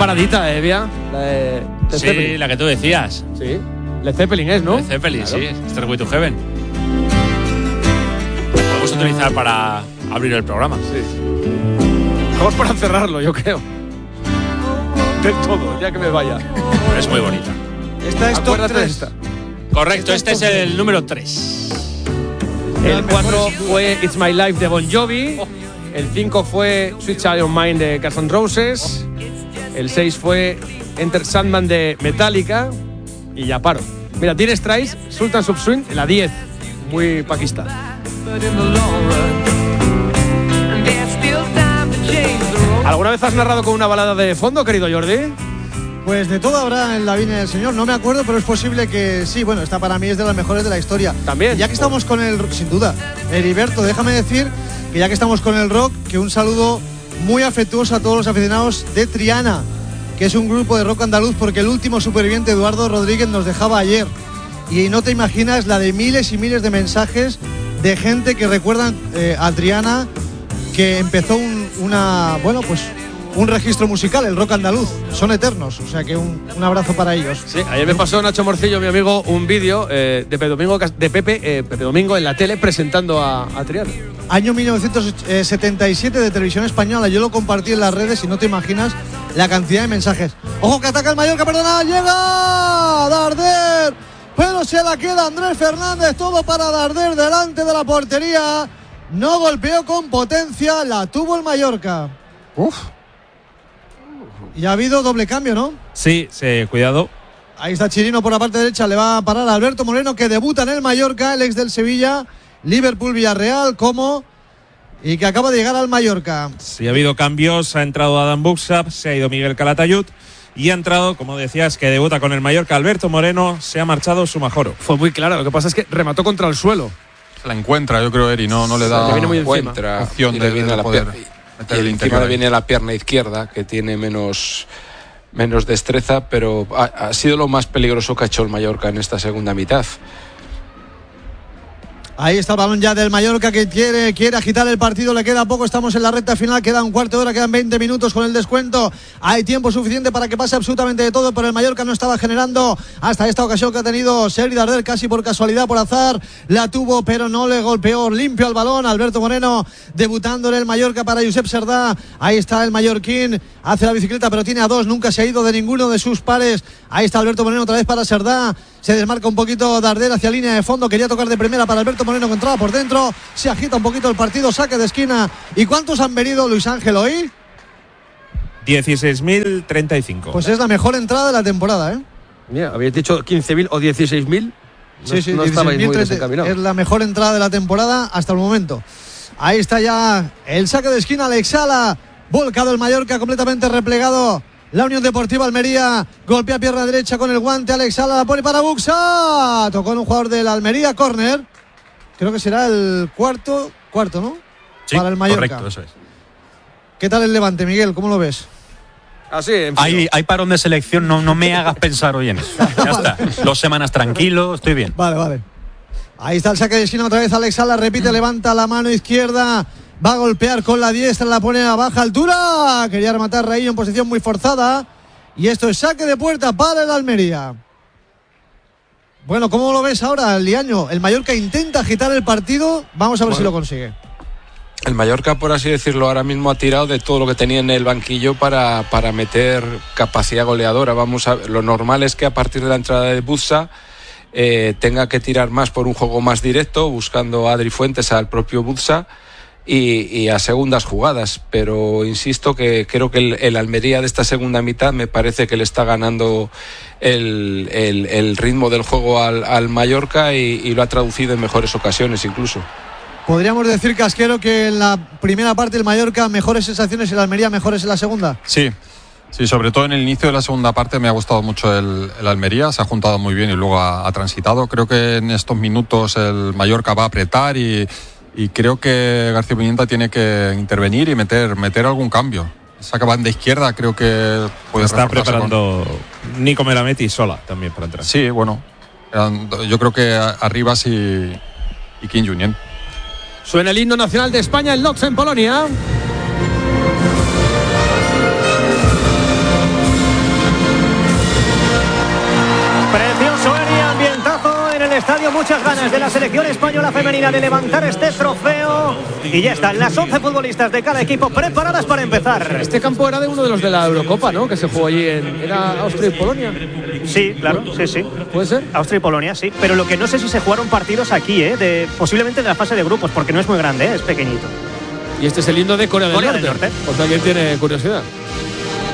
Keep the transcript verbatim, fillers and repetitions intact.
paradita, eh, Bia. La de, de Sí, Zeppelin. la que tú decías. Sí. Led Zeppelin es, ¿no? Led Zeppelin, Claro. sí. Stairway to Heaven. Podemos utilizar para abrir el programa. Sí. Vamos para cerrarlo, yo creo. Del todo, ya que me vaya. Es muy bonita. Esta es top Acuérdate de tres. esta. Correcto, Esta este es es top el número tres. El cuatro fue It's My Life de Bon Jovi. El cinco fue Sweet Child of Mine de Guns N' Roses. El seis fue Enter Sandman de Metallica. Y ya paro. Mira, Dire Straits, Sultan of Swing, la diez. Muy paquista. ¿Alguna vez has narrado con una balada de fondo, querido Jordi? Pues de todo habrá en la Viña del Señor, no me acuerdo, pero es posible que sí. Bueno, esta para mí es de las mejores de la historia. También. Y ya que estamos con el sin duda, Heriberto, déjame decir que ya que estamos con el rock, que un saludo muy afectuoso a todos los aficionados de Triana, que es un grupo de rock andaluz, porque el último superviviente, Eduardo Rodríguez, nos dejaba ayer. Y no te imaginas la de miles y miles de mensajes de gente que recuerdan eh, a Triana, que empezó un, una, bueno, pues un registro musical, el rock andaluz. Son eternos, o sea que un, un abrazo para ellos. Sí, ayer me pasó Nacho Morcillo, mi amigo, un vídeo eh, de Pepe Domingo, de Pepe, eh, Pepe Domingo en la tele presentando a, a Triana. Año mil novecientos setenta y siete de Televisión Española, yo lo compartí en las redes y no te imaginas la cantidad de mensajes. ¡Ojo que ataca el Mallorca, perdona! ¡Llega Darder! Pero se la queda Andrés Fernández, todo para Darder delante de la portería. No golpeó con potencia, la tuvo el Mallorca. Uf. Y ha habido doble cambio, ¿no? Sí, sí, cuidado. Ahí está Chirino por la parte derecha, le va a parar a Alberto Moreno, que debuta en el Mallorca, el ex del Sevilla, Liverpool, Villarreal, como y que acaba de llegar al Mallorca. Sí, ha habido cambios, ha entrado Adam Buxap, se ha ido Miguel Calatayud y ha entrado, como decías, que debuta con el Mallorca, Alberto Moreno, se ha marchado Sumajoro. Fue muy claro, lo que pasa es que remató contra el suelo. Se la encuentra, yo creo, Eri, no, no le da Le viene muy encima. encuentra opción y le de, viene de a la poder pier- meter y el encima interior le ahí. viene la pierna izquierda, que tiene menos menos destreza, pero ha, ha sido lo más peligroso que ha hecho el Mallorca en esta segunda mitad. Ahí está el balón ya del Mallorca, que quiere, quiere agitar el partido, le queda poco, estamos en la recta final, queda un cuarto de hora, quedan veinte minutos con el descuento, hay tiempo suficiente para que pase absolutamente de todo, pero el Mallorca no estaba generando hasta esta ocasión que ha tenido Sergi Darder, casi por casualidad, por azar, la tuvo, pero no le golpeó limpio al balón. Alberto Moreno debutando en el Mallorca para Josep Serdá, ahí está el mallorquín, hace la bicicleta, pero tiene a dos, nunca se ha ido de ninguno de sus pares. Ahí está Alberto Moreno otra vez para Serdá, se desmarca un poquito Darder hacia línea de fondo, quería tocar de primera para Alberto Moreno, que entraba por dentro, se agita un poquito el partido, saque de esquina. ¿Y cuántos han venido, Luis Ángel, hoy? dieciséis mil treinta y cinco. Pues es la mejor entrada de la temporada, ¿eh? Mira, habéis dicho quince mil o dieciséis mil. No, Sí, sí, no estabais muy dieciséis mil treinta, desencaminados. es la mejor entrada de la temporada hasta el momento. Ahí está ya el saque de esquina, Alex Sala, volcado el Mallorca, completamente replegado. La Unión Deportiva Almería golpea pierna derecha con el guante, Alex Sala la pone para Buxa, tocó en un jugador del Almería, córner. Creo que será el cuarto, cuarto, ¿no? Sí, para el Mallorca. correcto, eso es. ¿Qué tal el Levante, Miguel? ¿Cómo lo ves? Así, en fin. Hay, hay parón de selección, no, no me hagas pensar hoy en eso. Ya está. Dos semanas tranquilo, estoy bien. Vale, vale. Ahí está el saque de esquina otra vez, Alex Sala repite, levanta la mano izquierda, va a golpear con la diestra, la pone a baja altura, quería rematar Raillo en posición muy forzada, y esto es saque de puerta para el Almería. Bueno, ¿cómo lo ves ahora, Liaño? El Mallorca intenta agitar el partido, vamos a ver Bueno. si lo consigue. El Mallorca, por así decirlo, ahora mismo ha tirado de todo lo que tenía en el banquillo para, para meter capacidad goleadora. Vamos a, lo normal es que a partir de la entrada de Buxa eh, tenga que tirar más por un juego más directo, buscando a Adri Fuentes, al propio Buxa y, y a segundas jugadas. Pero insisto que creo que el, el Almería de esta segunda mitad me parece que le está ganando el, el, el ritmo del juego al, al Mallorca y, y lo ha traducido en mejores ocasiones incluso. ¿Podríamos decir, Casquero, que en la primera parte el Mallorca mejores sensaciones y el Almería mejores en la segunda? Sí, sí, sobre todo en el inicio de la segunda parte me ha gustado mucho el, el Almería, se ha juntado muy bien y luego ha, ha transitado. Creo que en estos minutos el Mallorca va a apretar y, y creo que García Pimienta tiene que intervenir y meter, meter algún cambio. Esa banda izquierda creo que puede Está reforzarse preparando con... Nico Melamed y Sola también para entrar. Sí, bueno, yo creo que Arribas y, y Kim Junien. Suena el himno nacional de España, el Nox en Polonia. estadio, muchas ganas de la selección española femenina de levantar este trofeo. Y ya están las once futbolistas de cada equipo preparadas para empezar. Este campo era de uno de los de la Eurocopa, ¿no? Que se jugó allí en... ¿Era Austria y Polonia? Sí, claro, sí, sí. ¿Puede ser? Austria y Polonia, sí. Pero lo que no sé si se jugaron partidos aquí, ¿eh? De, posiblemente de la fase de grupos, porque no es muy grande, ¿eh? Es pequeñito. Y este es el himno de Corea del Corea Norte. del Norte. Por si alguien tiene curiosidad.